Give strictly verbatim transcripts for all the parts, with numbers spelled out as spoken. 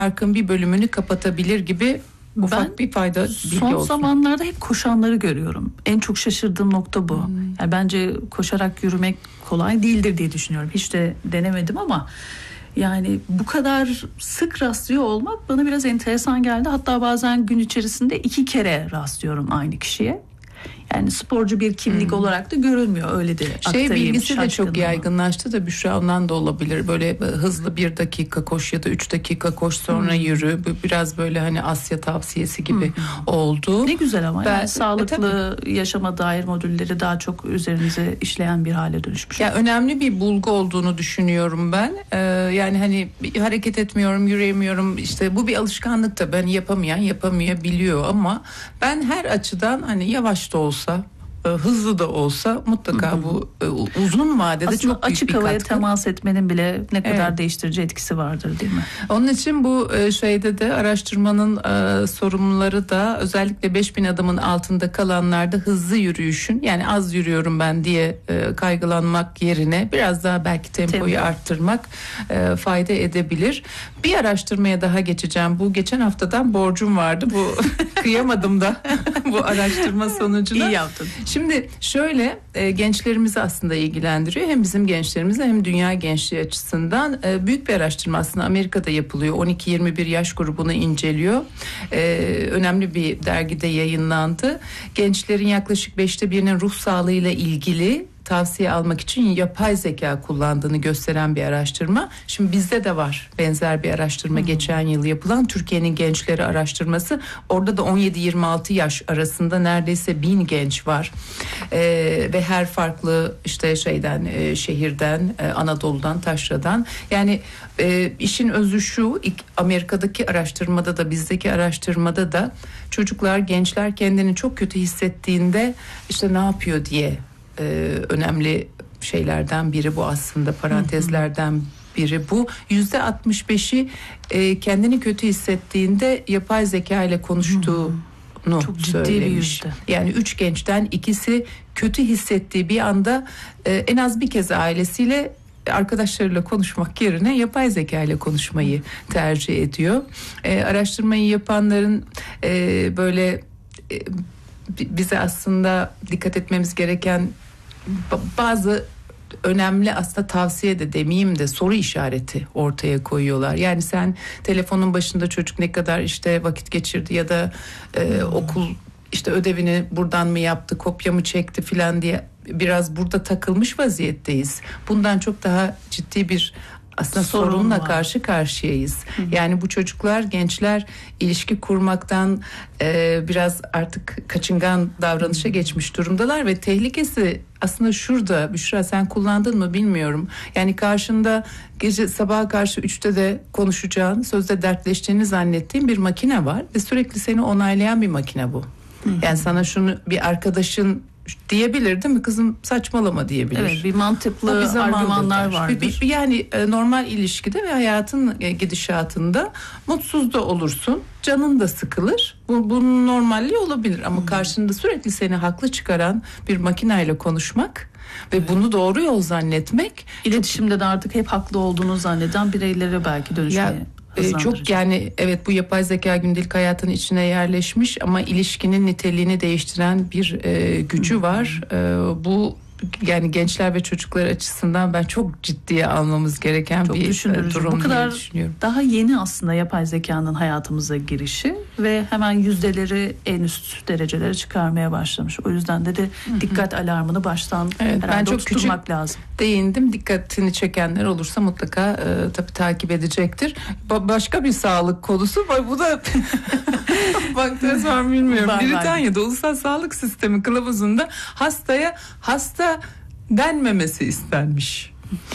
farkın bir bölümünü kapatabilir gibi ufak Ben bir fayda bilgi son olsun. zamanlarda hep koşanları görüyorum. En çok şaşırdığım nokta bu. Hmm. Yani bence koşarak yürümek kolay değildir diye düşünüyorum. Hiç de denemedim ama yani bu kadar sık rastlıyor olmak bana biraz enteresan geldi. Hatta bazen gün içerisinde iki kere rastlıyorum aynı kişiye. Yani sporcu bir kimlik hmm. olarak da görülmüyor, öyle de şey bilgisi de çok yaygınlaştı da Büşra, ondan da olabilir. Böyle hızlı bir dakika koş ya da üç dakika koş sonra hmm. yürü. Bu biraz böyle hani Asya tavsiyesi gibi hmm. oldu. Ne güzel ama ben, yani sağlıklı e, yaşama dair modülleri daha çok üzerinize işleyen bir hale dönüşmüş. Ya önemli bir bulgu olduğunu düşünüyorum ben. Ee, yani hani hareket etmiyorum, yürüyemiyorum. İşte bu bir alışkanlık da, ben yapamayan yapamayabiliyor ama ben her açıdan hani yavaş da olsa, hızlı da olsa mutlaka Hı-hı. bu uzun vadede aslında çok büyük açık bir havaya katkı. Temas etmenin bile ne kadar evet. değiştirici etkisi vardır, değil mi? Onun için bu şeyde de araştırmanın e, sorumluları da özellikle beş bin adımın altında kalanlarda hızlı yürüyüşün, yani az yürüyorum ben diye e, kaygılanmak yerine biraz daha belki tempoyu Tempo. arttırmak e, fayda edebilir. Bir araştırmaya daha geçeceğim. Bu geçen haftadan borcum vardı. Bu kıyamadım da bu araştırma sonucuna. İyi yaptın. Şimdi şöyle, e, gençlerimizi aslında ilgilendiriyor. Hem bizim gençlerimizi hem dünya gençliği açısından e, büyük bir araştırma aslında Amerika'da yapılıyor. on iki yirmi bir yaş grubunu inceliyor. E, önemli bir dergide yayınlandı. Gençlerin yaklaşık beşte birinin ruh sağlığıyla ilgili tavsiye almak için yapay zeka kullandığını gösteren bir araştırma. Şimdi bizde de var benzer bir araştırma, hmm. geçen yıl yapılan Türkiye'nin gençleri araştırması. Orada da on yedi yirmi altı yaş arasında neredeyse bin genç var. Ee, ve her farklı işte şeyden, e, şehirden, e, Anadolu'dan, taşradan. Yani e, işin özü şu, ilk Amerika'daki araştırmada da bizdeki araştırmada da çocuklar, gençler kendini çok kötü hissettiğinde işte ne yapıyor diye Ee, önemli şeylerden biri bu aslında, parantezlerden biri bu. yüzde altmış beşi e, kendini kötü hissettiğinde yapay zeka ile konuştuğunu çok ciddi söylemiş. Bir yüzde. Yani üç gençten ikisi kötü hissettiği bir anda e, en az bir kez ailesiyle, arkadaşlarıyla konuşmak yerine yapay zeka ile konuşmayı tercih ediyor. E, araştırmayı yapanların e, böyle e, bize aslında dikkat etmemiz gereken bazı önemli, aslında tavsiye de demeyeyim de soru işareti ortaya koyuyorlar. Yani sen telefonun başında çocuk ne kadar işte vakit geçirdi ya da e, hmm. okul işte ödevini buradan mı yaptı, kopya mı çekti filan diye biraz burada takılmış vaziyetteyiz. Bundan çok daha ciddi bir aslında Sorun sorunla var. karşı karşıyayız. Hı hı. Yani bu çocuklar, gençler ilişki kurmaktan e, biraz artık kaçıngan davranışa hı. geçmiş durumdalar ve tehlikesi aslında şurada. Büşra, sen kullandın mı bilmiyorum. Yani karşında gece sabaha karşı üçte de konuşacağın, sözde dertleştiğini zannettiğin bir makine var ve sürekli seni onaylayan bir makine bu. Hı hı. Yani sana şunu bir arkadaşın diyebilir değil mi? Kızım saçmalama diyebilir. Evet, bir mantıklı bir argümanlar vardır. Bir, bir, yani normal ilişkide ve hayatın gidişatında mutsuz da olursun. Canın da sıkılır. Bu, bunun normalliği olabilir ama hmm. karşında sürekli seni haklı çıkaran bir makineyle konuşmak ve evet. bunu doğru yol zannetmek, İletişimde çok... de artık hep haklı olduğunu zanneden bireylere belki dönüşmeye. Ya, Ee, çok yani evet, bu yapay zeka gündelik hayatın içine yerleşmiş ama ilişkinin niteliğini değiştiren bir e, gücü hmm. var. E, bu yani gençler ve çocuklar açısından ben çok ciddiye almamız gereken çok bir durum. Bu kadar daha yeni aslında yapay zekanın hayatımıza girişi ve hemen yüzdeleri en üst derecelere çıkarmaya başlamış. O yüzden de, de dikkat alarmını baştan evet, herhalde ben çok tutturmak lazım. Değindim. Dikkatini çekenler olursa mutlaka e, tabii takip edecektir. Ba- başka bir sağlık konusu var. Bu da baktınız var mı bilmiyorum. Var, Britanya'da var. Ulusal Sağlık Sistemi kılavuzunda hastaya hasta denmemesi istenmiş.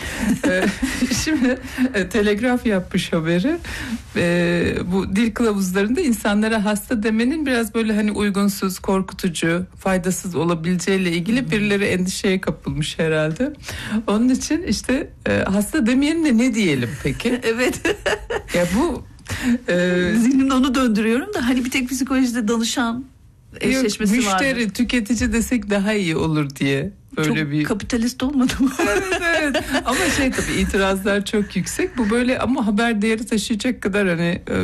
Şimdi e, Telegraf yapmış haberi. E, bu dil kılavuzlarında insanlara hasta demenin biraz böyle hani uygunsuz, korkutucu, faydasız olabileceğiyle ilgili birileri endişeye kapılmış herhalde. Onun için işte e, hasta demeyelim de ne diyelim peki? Evet. Ya bu e, zihnimde onu döndürüyorum da hani bir tek psikolojide danışan eşleşmesi Yok, müşteri, vardı. tüketici desek daha iyi olur diye. Böyle çok bir kapitalist olmadı mı? evet, evet. Ama şey tabii itirazlar çok yüksek. Bu böyle ama haber değeri taşıyacak kadar hani